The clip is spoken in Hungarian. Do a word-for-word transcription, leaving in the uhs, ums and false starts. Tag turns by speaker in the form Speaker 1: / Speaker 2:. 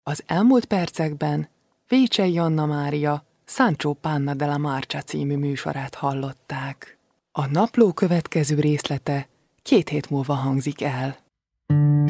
Speaker 1: Az elmúlt percekben Vécsey Anna Mária Sancho Panna della Marcia című műsorát hallották. A napló következő részlete két hét múlva hangzik el.